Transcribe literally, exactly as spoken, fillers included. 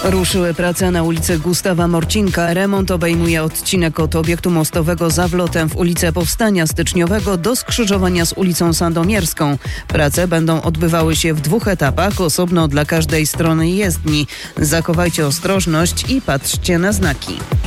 Ruszyły prace na ulicy Gustawa Morcinka. Remont obejmuje odcinek od obiektu mostowego zawlotem w ulicę Powstania Styczniowego do skrzyżowania z ulicą Sandomierską. Prace będą odbywały się w dwóch etapach, osobno dla każdej strony jezdni. Zachowajcie ostrożność i patrzcie na znaki.